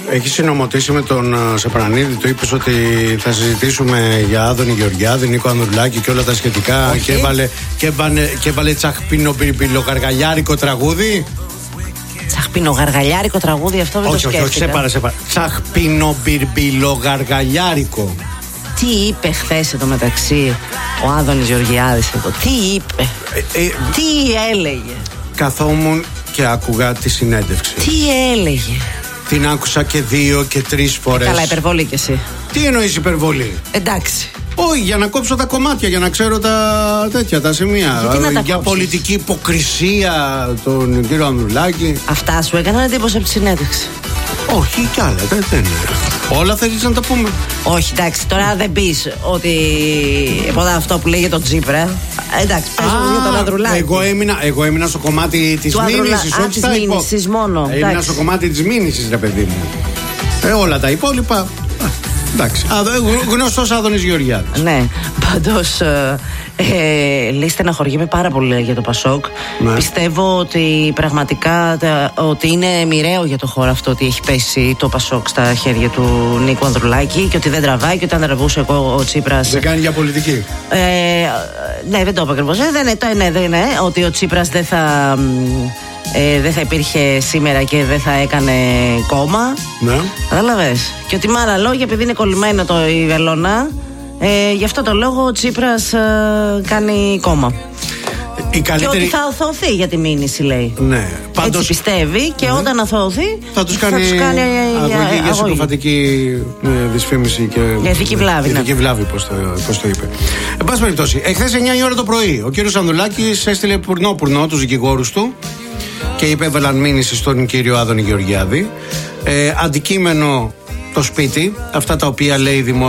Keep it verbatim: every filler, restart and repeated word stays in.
Έχει συνομωτήσει με τον Σεπρανίδη, του είπε ότι θα συζητήσουμε για Άδωνη Γεωργιάδη, Νίκο Ανδρουλάκη και όλα τα σχετικά. Okay. Και έβαλε, και έβαλε, και έβαλε τσαχπινοπιλογαργαλιάρικο τραγούδι. Τσαχπινογαργαλιάρικο τραγούδι, αυτό δεν όχι, το σκέφτηκα. Όχι, όχι, σε πάρα, σε πάρα. Τσαχπινοπιλογαργαλιάρικο. Τι είπε χθες εδώ μεταξύ ο Άδωνης Γεωργιάδης εδώ, τι είπε, ε, ε, τι έλεγε. Καθόμουν και άκουγα τη συνέντευξη. Τι έλεγε. Την άκουσα και δύο και τρεις φορές. Καλά, υπερβολή κι εσύ. Τι εννοείς υπερβολή? Εντάξει. Όχι, για να κόψω τα κομμάτια, για να ξέρω τα τέτοια, τα σημεία. Γιατί να τα για κόψεις? Πολιτική υποκρισία τον κύριο Ανδρουλάκη. Αυτά σου έκαναν εντύπωση από τη συνέντευξη? Όχι, κι άλλα, δεν, δεν είναι. Όλα θέλεις να τα πούμε. Όχι, εντάξει, τώρα δεν πεις ότι από αυτό που λέγεται τον Τσίπρα. Εντάξει, πες μου για τον Ανδρουλάκη. Εγώ έμεινα, εγώ έμεινα στο κομμάτι της μήνυσης. Α, της μήνυσης μόνο. Έμεινα εντάξει. στο κομμάτι της μήνυσης, ρε παιδί μου. Ε, όλα τα υπόλοιπα. Εντάξει. Γνωστός Άδωνης Γεωργιάδης. Ναι, πάντως ε, λέει στεναχωριέμαι πάρα πολύ για το Πασόκ. Ναι. Πιστεύω ότι πραγματικά ότι είναι μοιραίο για το χώρο αυτό ότι έχει πέσει το Πασόκ στα χέρια του Νίκου Ανδρουλάκη και ότι δεν τραβάει και ότι αν τραβούσε εγώ ο Τσίπρας. Δεν κάνει για πολιτική. Ε, ναι, δεν το είπα ακριβώς. Ε, δεν ναι, ναι, ναι, ότι ο Τσίπρας δεν θα. Ε, δεν θα υπήρχε σήμερα και δεν θα έκανε κόμμα. Ναι. Κατάλαβες. Και ότι με άλλα λόγια, επειδή είναι κολλημένο το η βελόνα, ε, γι' αυτό το λόγο ο Τσίπρας ε, κάνει κόμμα. Η καλύτερη... Και ότι θα αθωωωθεί για τη μήνυση, λέει. Ναι. Πάντως... Έτσι πιστεύει και ναι. όταν αθωωωθεί θα τους κάνει, θα τους κάνει αγωγή για συκοφαντική δυσφήμιση και για ηθική βλάβη. Ηθική ναι. βλάβη, πώς το, πώς το είπε. Εν πάση περιπτώσει, εχθές εννιά η ώρα το πρωί ο κύριος Ανδρουλάκης έστειλε πουρνό-πουρνό τους δικηγόρους του και υπέβαλαν μήνυση στον κύριο Άδωνη Γεωργιάδη. Ε, αντικείμενο το σπίτι, αυτά τα οποία λέει δημόσια.